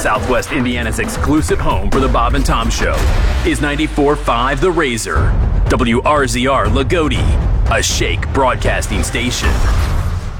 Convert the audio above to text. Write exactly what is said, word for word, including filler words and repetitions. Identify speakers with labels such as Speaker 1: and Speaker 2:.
Speaker 1: Southwest Indiana's exclusive home for the Bob and Tom Show is ninety-four point five The Razor, W R Z R Lagodi, a Shake broadcasting station.